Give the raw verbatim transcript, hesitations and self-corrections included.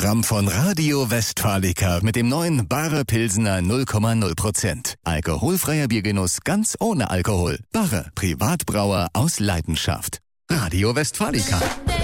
Programm von Radio Westfalica mit dem neuen Barre Pilsener null Komma null Prozent. Alkoholfreier Biergenuss ganz ohne Alkohol. Barre, Privatbrauer aus Leidenschaft. Radio Westfalica.